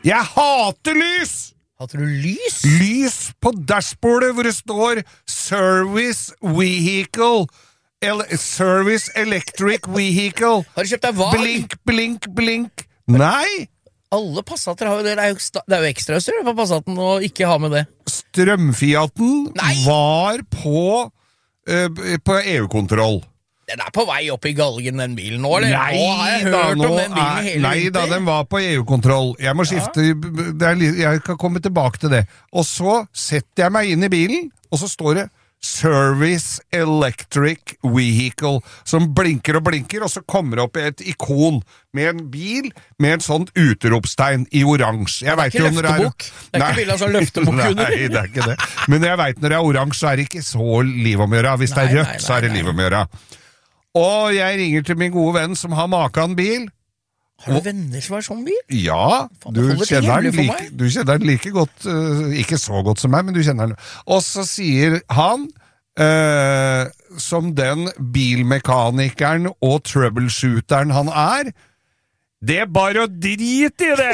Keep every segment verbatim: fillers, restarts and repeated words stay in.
Jeg hater lys! Hater du lys? Lys på dashbordet hvor det står Service Vehicle El Service Electric Vehicle. Har du kjøpt deg vag? Blink, blink, blink. Nei! Alle Passater har jo det. Det er jo, sta- det er jo ekstra styr på Passaten å ikke ha med det. Strømfiaten Nei! var på, uh, på E U-kontroll. Den er på vei opp i galgen, den bilen nå, eller? Nei, nå har jeg da, hørt nå om den bilen er, hele nei da, vinter. den var på E U-kontroll. Jeg må skifte, det er, li- jeg kan komme tilbake til det. Og så setter jeg meg inn i bilen, og så står det Service Electric Vehicle, som blinker og blinker, og så kommer det opp et ikon med en bil med et sånt uteropstegn i oransje. Jeg vet ikke jo når det er... løftebukk. Det er ikke bildet av sånn løftebukk under. Nei, det er ikke det. Men jeg vet når det er oransje, så er det ikke så liv om å gjøre. Hvis det er Nei, rødt, nei, så er det nei, liv om å gjøre. Og jeg ringer til min gode venn som har maken bil. Har du venner som har sånn bil? Ja, Faen, du det holder til kjenner, den hemmelig for like, meg. du kjenner den like godt, uh, ikke så godt som meg, men du kjenner den. Og så sier han, uh, som den bilmekanikeren og troubleshooteren han er, det er bare å drite i det!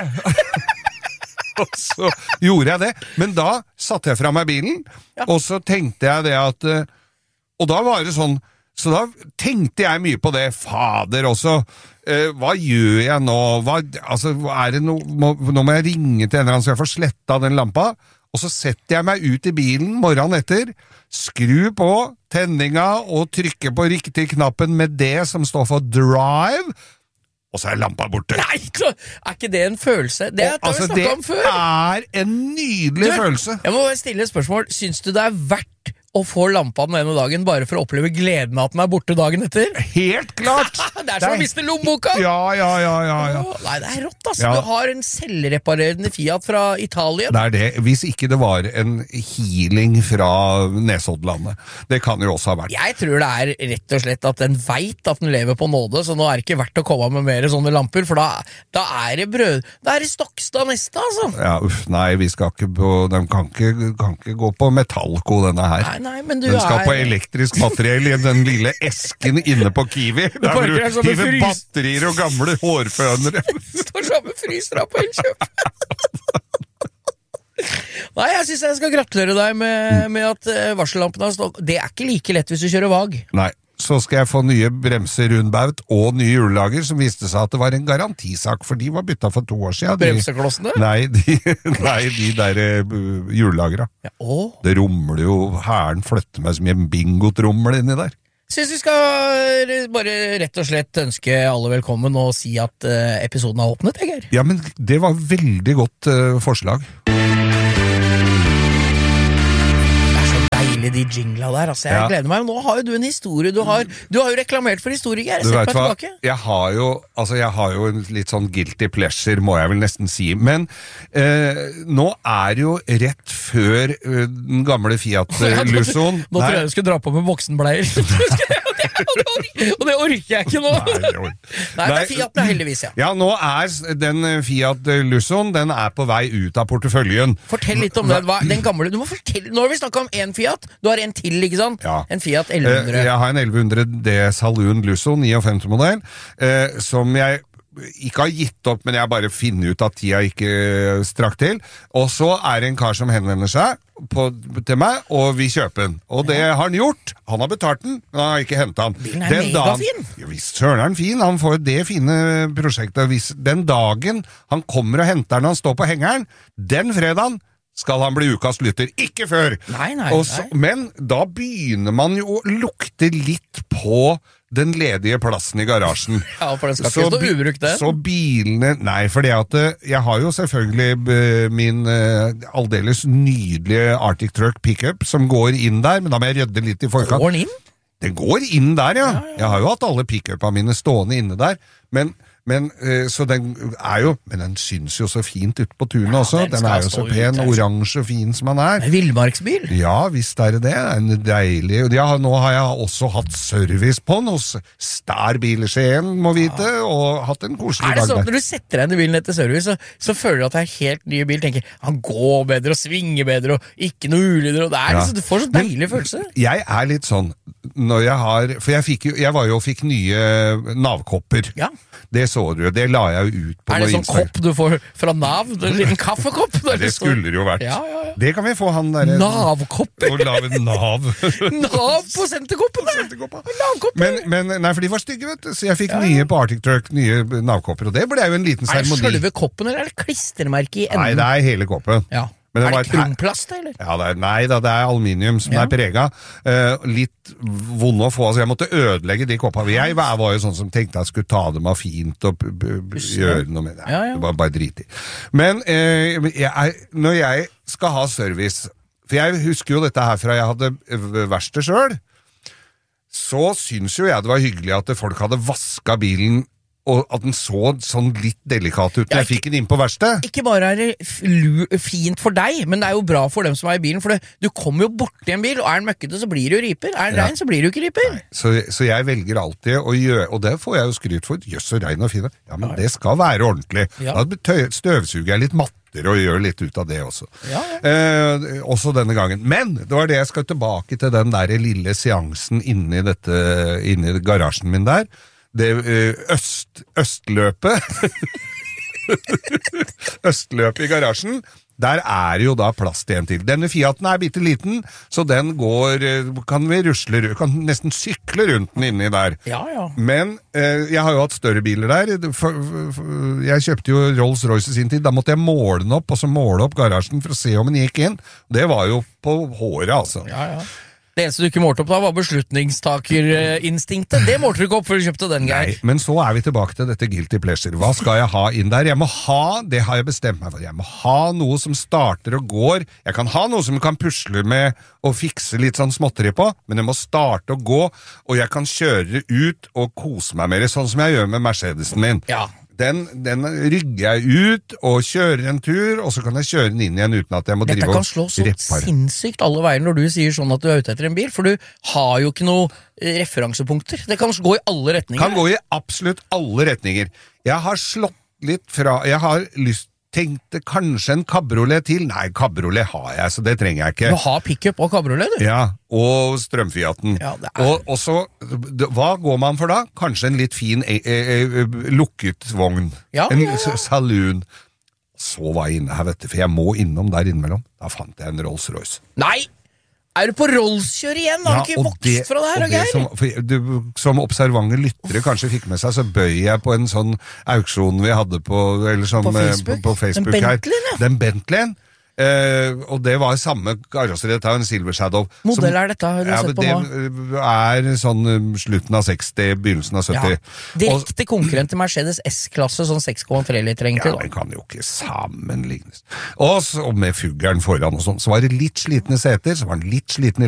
Og så gjorde jeg det. Men da satte jeg fra meg bilen, Ja. og så tenkte jeg det at, uh, og da var det sånn, så da tenkte jeg mye på det, fader også, eh, hva gjør jeg nå, hva, altså, er det no, må, nå må jeg ringe til en eller annen så jeg får slettet den lampa, og så setter jeg meg ut i bilen morgenen etter, skru på tenninga og trykker på riktig knappen med det som står for drive, og så er lampa borte. Nei, så er ikke det en følelse? Det har vi Altså, snakket det om før. er en nydelig Du, følelse. Jeg må bare stille et spørsmål. Syns du det er verdt å få lampa den ene dagen bare for å oppleve gleden av at den er borte dagen etter? Helt klart! Det er som å miste lommeboka! Ja, ja, ja, ja, ja. Å, nei, det er rått, ass. Ja. Du har en selvreparerende Fiat fra Italien. Det er det, hvis ikke det var en healing fra Nesoddlandet. Det kan jo også ha vært. Jeg tror det er rett og slett at den vet at den lever på nåde, så nå er det ikke verdt å komme med mer sånne lamper, for da, da er det brød. Da er det Stokstad neste, altså. Ja, uff, nei, vi skal ikke på, de kan ikke, kan ikke gå på metallko denne her. Nei, nei, men du Den skal er... på elektrisk materiell i den lille esken inne på Kiwi. Der hvor parker du deg som en hiver frys. batterier og gamle hårfønere. Står sammen frysere på Elkjøp. Nei, jeg synes jeg skal gratulere deg med, med at eh, varsellampene har stått. Det er ikke like lett hvis du kjører vag. Nei, så skal jeg få nye bremser rundbaut og nye hjullager, som viste seg at det var en garantisak, for de var bytta for to år siden. De, Bremseklossene? nei, de, nei, de der uh, hjullagere. Ja, å. Det rumler jo, hæren flytter meg som i en bingotrommel inni der. Synes vi skal eh, bare rett og slett ønske alle velkommen og si at eh, episoden har åpnet, Eger. Ja, men det var veldig godt uh, forslag. De jingla der, altså jeg Ja. gleder meg. Nå har jo du en historie. Du har, du har jo reklamert for historier. Jeg Du setter vet meg hva, tilbake. jeg har jo, altså jeg har jo en litt sånn guilty pleasure, må jeg vel nesten si, men eh, nå er jo rett før eh, den gamle Fiat-Lusoen. Nå tror jeg du skulle dra på med voksenbleier. Og det orker jeg ikke nå. Nei, det var- Nei, det er Fiat, det heldigvis, ja. Ja, nå er den Fiat-Lusoen, den er på vei ut av porteføljen. Fortell litt om den, hva, den gamle. Du må fortelle, nå har vi snakket om en Fiat. Du har en til, ikke sant? Ja. En Fiat elleve hundre. Eh, Jeg har en elleve hundre D Saloon Lusso femtifem modell, eh, som jeg ikke har gitt opp, men jeg har bare finner ut at tida ikke strakk til. Og så er det en kar som henvender seg på, til meg, og vil kjøpe den. Og det har han gjort. Han har betalt den, men han har ikke hentet den. Bilen er megafin. Ja, visst søren er den fin. Han får det fine prosjektet. Hvis den dagen han kommer og henter den, han står på hengeren, den fredagen skal han bli ukas lytter. Ikke før! Nei, nei, Og så, nei. men da begynner man jo å lukte litt på den ledige plassen i garasjen. Ja, for den skal ikke stå bi- ubrukt, den. Så bilene, nei, for det at eh, jeg har jo selvfølgelig eh, min eh, aldeles nydelige Arctic Truck pickup som går inn der, men da må jeg rydde litt i forkant. Går den inn? Den går inn der, ja. Jeg har jo hatt alle pick-upene mine stående inne der, men Men, eh, så den er jo, men den synes jo så fint ut på tunet Ja, også. den Den skal er jo stå så ut pen, der. oransje og fin som den er. En villmarksbil? Ja, visst er det det. En deilig. Og ja, nå har jeg også hatt service på den hos Star Bilskjeen, må vite, og hatt en koselig Er det dag sånn at der. når du setter deg inn i bilen etter service, så, så føler du at det er helt ny bil, tenker han går bedre og svinger bedre og ikke noe ulyder, og det er Ja. liksom, du får sånn deilig følelse. Jeg er litt sånn, når jeg har, for jeg, fikk jo, jeg var jo og fikk nye navkopper. Ja. Det så du, det la jeg jo ut på Er det noe sånn kopp du får fra Nav? En liten kaffekopp? Det skulle det jo vært. Ja, ja, ja. Det kan vi få han der. Nav-kopper? Og lave nav. Nav på senterkoppene! Nav-kopper! Men, men, nei, for de var stygge, vet du. Så jeg fikk ja. nye på Arctic Truck, nye navkopper, og det ble jo en liten seremoni. Er det selve koppen, eller er det klistremerke i enden? Nei, det er hele koppen. Ja. Men det er var det kromplast, eller? Ja, det er, nei da, det er aluminium som ja. er prega. Uh, litt vonde å få, altså jeg måtte ødelegge de koppene. Jeg var jo sånn som tenkte jeg skulle ta dem av fint og gjøre noe med det. Ja, ja. Det var bare drit i. Men uh, jeg, når jeg skal ha service, for jeg husker jo dette her fra jeg hadde verksted selv, så synes jo jeg det var hyggelig at folk hadde vasket bilen og at den så sånn litt delikat ut når ja, jeg fikk den inn på verksted. Ikke bare er det fint for deg, men det er jo bra for dem som er i bilen, for det, du kommer jo bort i en bil, og er den møkkete så blir det jo riper, er den ja. rein så blir det jo ikke riper. Så, så jeg velger alltid å gjøre, og det får jeg jo skryt for, jøss så rein og fin, ja, men det skal være ordentlig. Ja. Da støvsuger jeg litt matter og gjør litt ut av det også. Ja, ja. Eh, også denne gangen. Men det var det jeg skal tilbake til den der lille seansen inni, dette, inni garasjen min der. Det øst, østløpet Østløpet i garasjen, der er jo da plass til en til. Denne Fiaten er bitte liten, så den går, kan vi rusle, kan nesten sykle rundt den inni der. Ja, ja. Men eh, jeg har jo hatt større biler der. For, for, jeg kjøpte jo Rolls-Royce i sin tid, da måtte jeg måle den opp, og så måle opp garasjen for å se om den gikk inn. Det var jo på håret, altså. Ja, ja. Det eneste du ikke målte opp da var beslutningstakerinstinktet. Det målte du ikke opp før du kjøpte den, Geir. Nei, men så er vi tilbake til dette guilty pleasure. Hva skal jeg ha inn der? Jeg må ha, det har jeg bestemt meg for, jeg må ha noe som starter og går. Jeg kan ha noe som kan pusle med og fikse litt sånn småtteri på, men det må starte og gå, og jeg kan kjøre ut og kose meg mer, sånn som jeg gjør med Mercedesen min. Ja. Den, den rygger jeg ut og kjører en tur, og så kan jeg kjøre den inn igjen uten at jeg må Dette drive og reppare. Dette kan slå så sinnssykt alle veier når du sier sånn at du er ute etter en bil, for du har jo ikke noe referansepunkter. Det kan gå i alle retninger. Kan gå i absolutt alle retninger. Jeg har slått litt fra, jeg har lyst tenkte kanskje en kabriolet til. Nei, kabriolet har jeg, så det trenger jeg ikke. Du har pick-up og kabriolet, du? Ja, og strømfiaten. Ja, det er... og, og så, hva går man for da? Kanskje en litt fin e e e lukket vogn. Ja, en ja, ja. saloon. Så var jeg inne her, vet du, for jeg må innom der innimellom. Da fant jeg en Rolls-Royce. Nei! Er du på Rolls-kjør igjen? Har du ja, ikke vokst det, fra det her, og Geir? Som, for, du, som observante lyttere kanskje fikk med seg, så bøy jeg på en sånn auksjon vi hadde på, eller som, på Facebook, på, på Facebook Den Bentleyen, ja. Den Bentleyen. Eh, og det var samme karosseri, dette er en Silver Shadow. Modell som, er dette, har du ja, sett på nå? Det er sånn slutten av seksti, begynnelsen av sytti. Ja. Direkte konkurrent til Mercedes S-klasse, sånn seks komma tre liter egentlig. Ja, den kan jo ikke sammenlignes. Og så med fuggeren foran og sånn, så var det litt slitne seter, så var den litt slitne